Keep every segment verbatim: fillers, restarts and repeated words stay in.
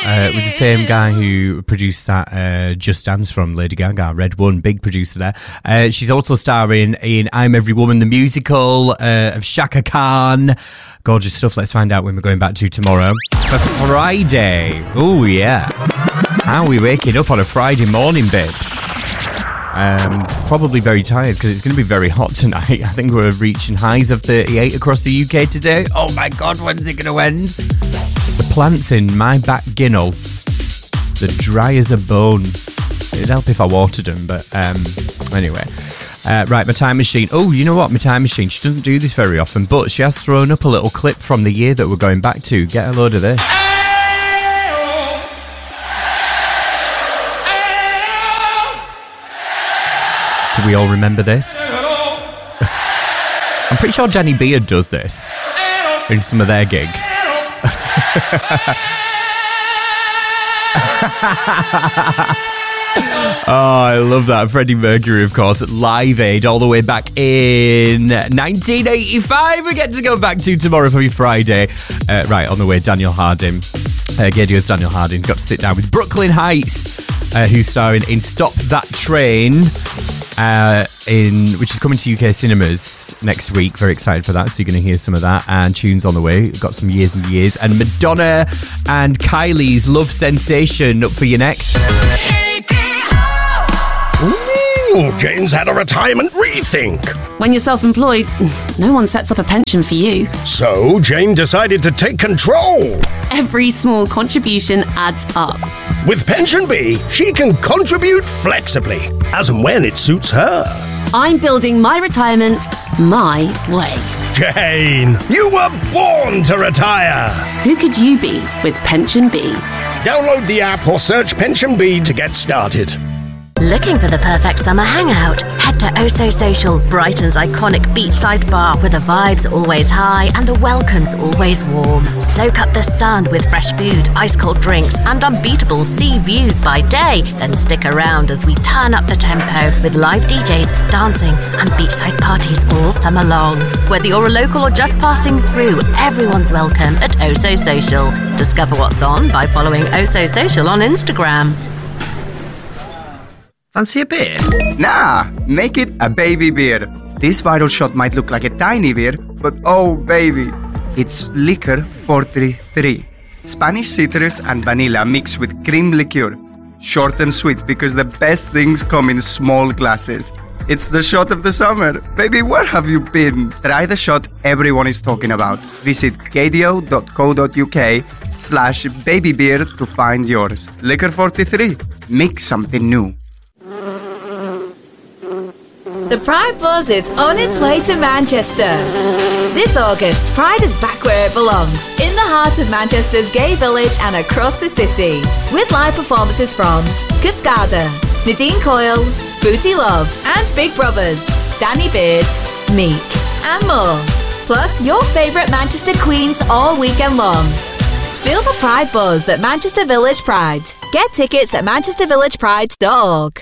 uh, with the same guy who produced that uh, Just Dance from Lady Gaga, Red One, big producer there. Uh, she's also starring in I'm Every Woman, the musical uh, of Shaka Khan. Gorgeous stuff. Let's find out when we're going back to tomorrow. For Friday. Oh, yeah. How are we waking up on a Friday morning, babes? Um, probably very tired because it's going to be very hot tonight. I think we're reaching highs of thirty-eight across the U K today. Oh my God, when's it going to end? The plants in my back ginnel, they're dry as a bone. It'd help if I watered them, but um, anyway. Uh, right, my time machine. Oh, you know what? My time machine. She doesn't do this very often, but she has thrown up a little clip from the year that we're going back to. Get a load of this. Do we all remember this? I'm pretty sure Danny Beard does this in some of their gigs. Oh, I love that. Freddie Mercury, of course, at Live Aid all the way back in nineteen eighty-five. We get to go back to tomorrow for your Friday. Uh, right, on the way, Daniel Harding. Uh, Gadio's Daniel Harding got to sit down with Brooklyn Heights, uh, who's starring in Stop That Train, uh, in which is coming to U K cinemas next week. Very excited for that. So you're going to hear some of that and tunes on the way. We've got some Years and Years. And Madonna and Kylie's Love Sensation up for you next. Ooh, Jane's had a retirement rethink. When you're self-employed, no one sets up a pension for you. So Jane decided to take control. Every small contribution adds up. With Pension Bee, she can contribute flexibly, as and when it suits her. I'm building my retirement my way. Jane, you were born to retire. Who could you be with Pension Bee? Download the app or search Pension Bee to get started. Looking for the perfect summer hangout? Head to Oso Social, Brighton's iconic beachside bar where the vibe's always high and the welcome's always warm. Soak up the sun with fresh food, ice-cold drinks and unbeatable sea views by day. Then stick around as we turn up the tempo with live D Js, dancing and beachside parties all summer long. Whether you're a local or just passing through, everyone's welcome at Oso Social. Discover what's on by following Oso Social on Instagram. Fancy a beer? Nah, make it a baby beer. This viral shot might look like a tiny beer, but oh baby, it's Liquor forty-three. Spanish citrus and vanilla mixed with cream liqueur. Short and sweet because the best things come in small glasses. It's the shot of the summer. Baby, where have you been? Try the shot everyone is talking about. Visit gadio.co.uk slash babybeer to find yours. Liquor forty-three. Mix something new. The Pride Buzz is on its way to Manchester. This August, Pride is back where it belongs, in the heart of Manchester's gay village and across the city. With live performances from Cascada, Nadine Coyle, Booty Love and Big Brothers, Danny Beard, Meek and more. Plus your favourite Manchester queens all weekend long. Feel the Pride Buzz at Manchester Village Pride. Get tickets at manchester village pride dot org.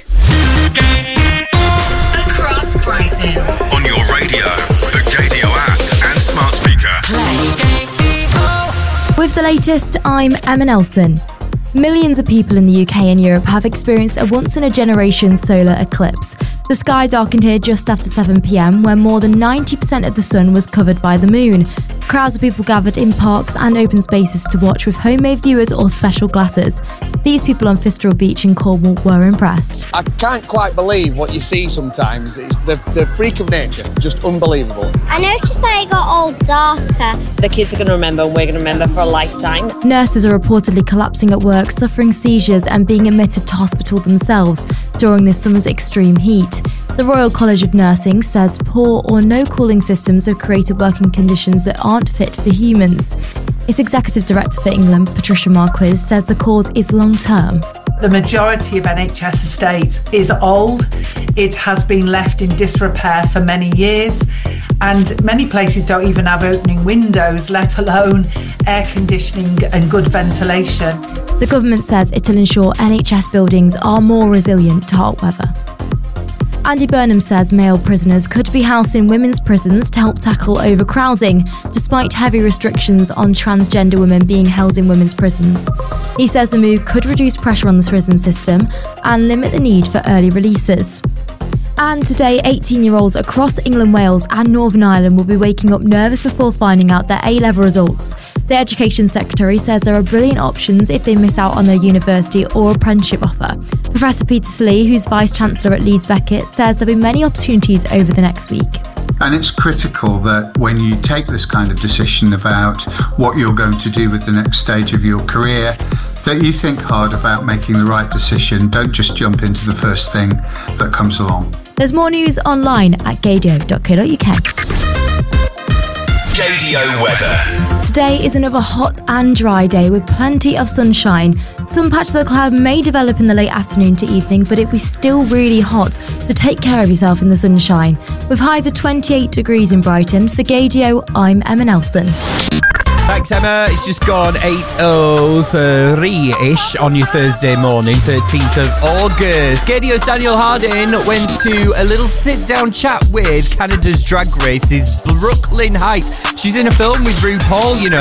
Across Brighton. On your radio, the Gadio app and smart speaker. Play. With the latest, I'm Emma Nelson. Millions of people in the U K and Europe have experienced a once-in-a-generation solar eclipse. The sky darkened here just after seven p.m, where more than ninety percent of the sun was covered by the moon. Crowds of people gathered in parks and open spaces to watch with homemade viewers or special glasses. These people on Fistral Beach in Cornwall were impressed. I can't quite believe what you see sometimes. It's the, the freak of nature, just unbelievable. I noticed that it got all darker. The kids are going to remember and we're going to remember for a lifetime. Nurses are reportedly collapsing at work, suffering seizures and being admitted to hospital themselves during this summer's extreme heat. The Royal College of Nursing says poor or no cooling systems have created working conditions that aren't fit for humans. Its Executive Director for England, Patricia Marquis, says the cause is long-term. The majority of N H S estates is old. It has been left in disrepair for many years, and many places don't even have opening windows, let alone air conditioning and good ventilation. The government says it'll ensure N H S buildings are more resilient to hot weather. Andy Burnham says male prisoners could be housed in women's prisons to help tackle overcrowding, despite heavy restrictions on transgender women being held in women's prisons. He says the move could reduce pressure on the prison system and limit the need for early releases. And today, eighteen-year-olds across England, Wales and Northern Ireland will be waking up nervous before finding out their A-level results. The Education Secretary says there are brilliant options if they miss out on their university or apprenticeship offer. Professor Peter Slee, who's Vice-Chancellor at Leeds Beckett, says there'll be many opportunities over the next week. And it's critical that when you take this kind of decision about what you're going to do with the next stage of your career, that you think hard about making the right decision. Don't just jump into the first thing that comes along. There's more news online at gadio dot co dot uk. Gadio weather. Today is another hot and dry day with plenty of sunshine. Some patches of cloud may develop in the late afternoon to evening, but it'll be still really hot, so take care of yourself in the sunshine. With highs of twenty-eight degrees in Brighton, for Gadio, I'm Emma Nelson. Thanks, Emma. It's just gone eight oh three-ish on your Thursday morning, thirteenth of August. Gadio's Daniel Harding went to a little sit-down chat with Canada's Drag Race's Brooklyn Heights. She's in a film with RuPaul, you know.